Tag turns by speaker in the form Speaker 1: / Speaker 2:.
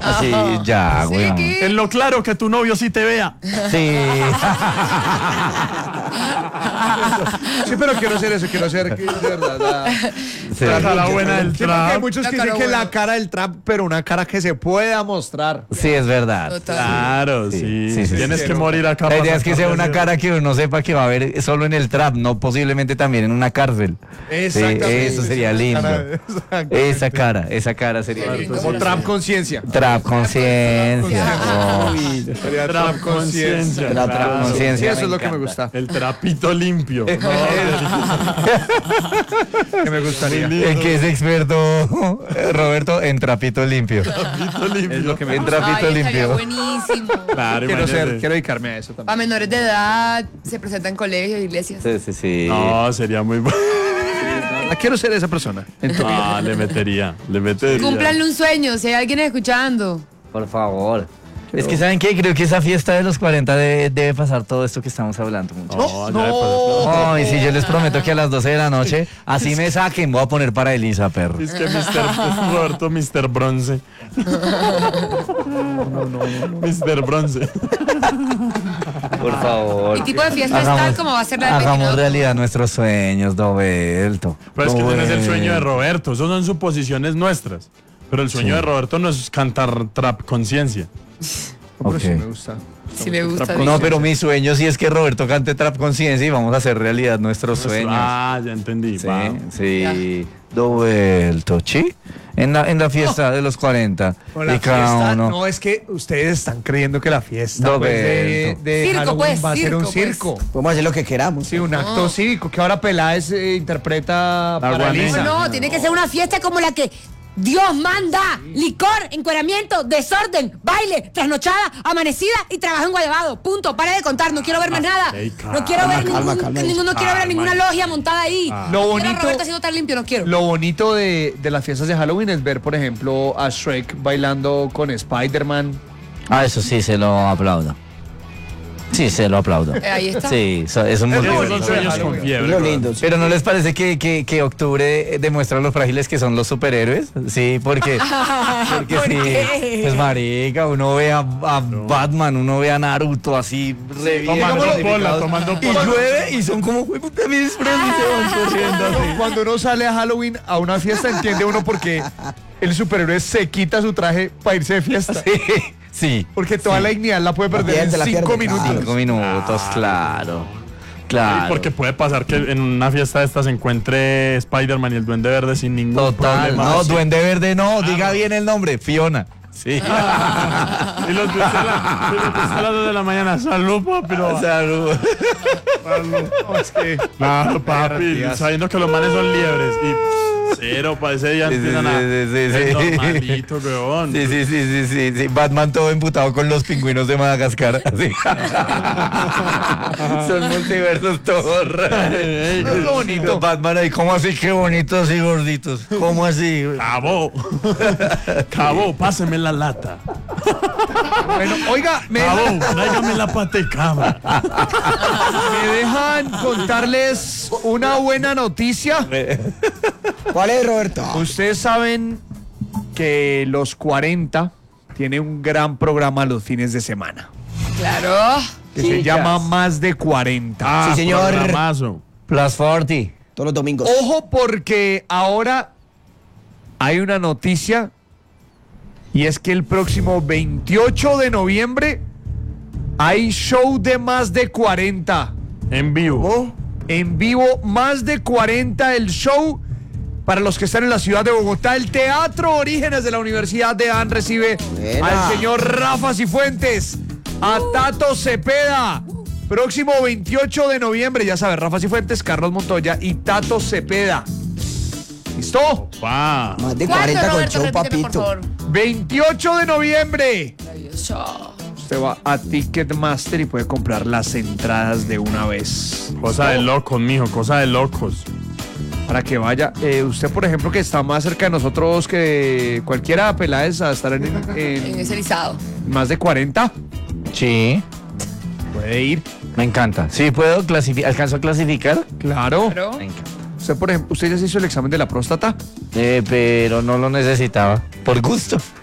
Speaker 1: Así, ya,
Speaker 2: Sí,
Speaker 1: weón.
Speaker 2: ¿qué?
Speaker 3: En lo claro que tu novio sí te vea.
Speaker 1: Sí.
Speaker 4: Sí, pero quiero hacer eso, quiero hacer de verdad
Speaker 1: Sí.
Speaker 3: La cara buena del
Speaker 4: Sí, porque hay
Speaker 3: trap.
Speaker 4: muchos
Speaker 2: La
Speaker 4: que
Speaker 2: cara
Speaker 4: dicen que
Speaker 2: buena.
Speaker 4: la cara del trap, pero una cara que se pueda mostrar.
Speaker 1: Sí, es verdad.
Speaker 2: Total.
Speaker 3: Claro,
Speaker 1: Sí,
Speaker 3: sí.
Speaker 1: sí, sí,
Speaker 3: Tienes
Speaker 4: sí.
Speaker 3: que morir acá.
Speaker 1: La idea
Speaker 3: para
Speaker 1: es que sea una
Speaker 3: sacarle
Speaker 1: cara que uno sepa que va a haber solo en el trap, no posiblemente también en una cárcel. Sí,
Speaker 4: Exactamente.
Speaker 1: eso sería lindo. Esa cara sería
Speaker 2: Qué
Speaker 1: lindo.
Speaker 2: lindo.
Speaker 4: Como trap conciencia.
Speaker 1: Trap conciencia. Oh.
Speaker 4: Sería
Speaker 3: Trap conciencia.
Speaker 1: La trap
Speaker 3: claro.
Speaker 4: Sí,
Speaker 1: conciencia.
Speaker 4: eso es lo que me
Speaker 1: encanta.
Speaker 4: gusta.
Speaker 3: El trapito limpio.
Speaker 4: Que me gustaría.
Speaker 1: El que es experto, Roberto, en trapito limpio.
Speaker 3: Trapito limpio.
Speaker 4: Es lo que me
Speaker 1: En
Speaker 4: gusta.
Speaker 1: trapito
Speaker 2: Ay, estaría
Speaker 1: limpio.
Speaker 2: buenísimo.
Speaker 3: Claro, imagínate.
Speaker 4: Quiero dedicarme a eso también.
Speaker 2: Para menores de edad, se presentan en colegios, iglesias.
Speaker 1: Sí, sí, sí.
Speaker 3: No, sería muy bueno.
Speaker 4: Quiero ser esa persona en tu vida.
Speaker 3: Ah, le metería.
Speaker 2: Cúmplanle un sueño, si hay alguien escuchando.
Speaker 1: Por favor. Es que, ¿saben qué? Creo que esa fiesta de los 40 debe pasar todo esto que estamos hablando. Muchachos.
Speaker 3: No, ya de paso.
Speaker 1: Ay, si yo les prometo que a las 12 de la noche, así me saquen, voy a poner para Elisa, perro.
Speaker 3: Es que Roberto, Mr. Bronce. Mr. Bronce.
Speaker 1: Por favor.
Speaker 2: ¿Qué tipo de fiesta es tal como va a ser la del
Speaker 1: Hagamos
Speaker 2: 29?
Speaker 1: realidad nuestros sueños, Roberto.
Speaker 3: Pero es que ese no es el sueño de
Speaker 1: Roberto.
Speaker 3: Roberto. Esos son suposiciones nuestras. Pero el sueño de Roberto no es cantar trap conciencia.
Speaker 4: Pero sí
Speaker 1: Ok.
Speaker 4: me gusta.
Speaker 2: Si le gusta.
Speaker 1: No, pero mi sueño sí es que Roberto cante Trap Conciencia y vamos a hacer realidad nuestros sueños.
Speaker 3: Ah, ya entendí.
Speaker 1: Sí,
Speaker 3: va.
Speaker 1: sí. Roberto, ¿sí? En la fiesta de los 40.
Speaker 4: Con la
Speaker 1: y cada
Speaker 4: fiesta,
Speaker 1: uno.
Speaker 4: no, es que ustedes están creyendo que la fiesta pues,
Speaker 1: Roberto.
Speaker 4: de
Speaker 2: Circo,
Speaker 4: Halloween
Speaker 2: pues,
Speaker 4: va a ser
Speaker 2: circo,
Speaker 4: un
Speaker 2: pues.
Speaker 4: circo.
Speaker 5: Podemos hacer lo que queramos.
Speaker 4: Sí, un acto cívico que ahora Peláez interpreta para
Speaker 3: guaneña.
Speaker 4: Elisa.
Speaker 2: No, tiene que ser una fiesta como la que Dios manda. Licor, encueramiento, desorden, baile, trasnochada, amanecida y trabajo en Guayabado. Punto. Para de contar, no quiero ver más nada.
Speaker 3: Ey,
Speaker 2: No quiero ver
Speaker 5: calma,
Speaker 2: ningún,
Speaker 5: calma,
Speaker 2: no quiero ver ninguna logia montada ahí.
Speaker 4: Lo
Speaker 2: Quiero a
Speaker 4: bonito-
Speaker 2: Roberto haciendo tan limpio, no quiero.
Speaker 4: Lo bonito de las fiestas de Halloween es ver, por ejemplo, a Shrek bailando con Spider-Man.
Speaker 1: Ah, eso sí, se lo aplaudo. Sí, se lo aplaudo.
Speaker 2: Ahí está.
Speaker 1: Sí, es un muy
Speaker 3: Esos
Speaker 1: bonito.
Speaker 3: son sueños con
Speaker 5: Es
Speaker 3: fiebre.
Speaker 5: lo
Speaker 3: Roberto.
Speaker 5: lindo. sí.
Speaker 1: Pero ¿no les parece que octubre demuestra lo frágiles que son los superhéroes? Sí, porque
Speaker 2: ¿Por
Speaker 1: sí,
Speaker 2: qué?
Speaker 1: pues marica, uno ve a Batman, uno ve a Naruto así re bien
Speaker 3: Tomando
Speaker 1: cosificados,
Speaker 3: pola, tomando
Speaker 1: y
Speaker 3: pola.
Speaker 1: llueve y son como "Jue puta, mi disfraz", y se van corriendo así.
Speaker 4: Cuando uno sale a Halloween a una fiesta, entiende uno por qué el superhéroe se quita su traje para irse de fiesta.
Speaker 1: Sí,
Speaker 4: Porque toda la dignidad la puede perder
Speaker 5: La
Speaker 4: en
Speaker 5: pierde,
Speaker 4: 5 minutos.
Speaker 1: 5 minutos, claro.
Speaker 3: Sí,
Speaker 1: Claro.
Speaker 3: porque puede pasar que en una fiesta de estas se encuentre Spider-Man y el Duende Verde sin ningún
Speaker 1: Total,
Speaker 3: problema.
Speaker 1: no, Duende Verde no, diga bien el nombre, Fiona. Sí.
Speaker 3: Y los de a las 2 de la mañana. Salud, papi. No,
Speaker 1: Salud.
Speaker 4: No, es que
Speaker 3: no papi.
Speaker 4: Días.
Speaker 3: Sabiendo que los manes son liebres. Y cero, para ese día
Speaker 1: Sí,
Speaker 3: empiezan
Speaker 1: sí,
Speaker 3: a.
Speaker 1: sí,
Speaker 3: Es
Speaker 1: sí.
Speaker 3: normalito, weón.
Speaker 1: Sí. Batman todo emputado con los pingüinos de Madagascar. Así. Son multiversos todos raros.
Speaker 3: Ey,
Speaker 1: Es lo bonito. Batman ahí, ¿cómo así? Qué bonitos y gorditos. ¿Cómo así?
Speaker 3: Cabo. Cabo, páseme la lata.
Speaker 4: bueno, oiga,
Speaker 3: Cabo, tráigame la patecabra.
Speaker 4: me dejan contarles una buena noticia.
Speaker 5: ¿Cuál es, Roberto?
Speaker 4: Ustedes saben que los 40 tiene un gran programa los fines de semana
Speaker 2: Claro.
Speaker 4: que se llama Más de 40.
Speaker 5: Sí, señor.
Speaker 3: Programazo.
Speaker 1: Plus 40.
Speaker 5: Todos los domingos.
Speaker 4: Ojo porque ahora hay una noticia y es que el próximo 28 de noviembre hay show de Más de 40.
Speaker 3: En vivo.
Speaker 4: En vivo, Más de 40 el show. Para los que están en la ciudad de Bogotá, el Teatro Orígenes de la Universidad de AN recibe
Speaker 5: Buena.
Speaker 4: al señor Rafa Cifuentes, a Tato Cepeda. Próximo 28 de noviembre, ya sabes, Rafa Cifuentes, Carlos Montoya y Tato Cepeda. ¿Listo?
Speaker 3: Pa.
Speaker 5: Más de
Speaker 2: ¿Cuándo,
Speaker 5: 40 con
Speaker 2: Roberto?
Speaker 5: show,
Speaker 2: Repíteme, por
Speaker 5: papito.
Speaker 2: favor.
Speaker 4: 28 de noviembre.
Speaker 2: Maravilloso.
Speaker 4: Usted va a Ticketmaster y puede comprar las entradas de una vez.
Speaker 3: Cosa de locos, mijo, cosa de locos.
Speaker 4: Para que vaya. Usted, por ejemplo, que está más cerca de nosotros que cualquiera, Peláez, a estar
Speaker 2: En
Speaker 4: en
Speaker 2: ese listado.
Speaker 4: más de 40,
Speaker 1: Sí,
Speaker 4: puede ir.
Speaker 1: me encanta. Sí, ¿puedo clasificar? ¿Alcanzo a clasificar?
Speaker 4: Claro.
Speaker 2: Pero
Speaker 1: Me encanta.
Speaker 4: Usted, por ejemplo, usted ya se hizo el examen de la próstata.
Speaker 1: Pero no lo necesitaba. Por gusto.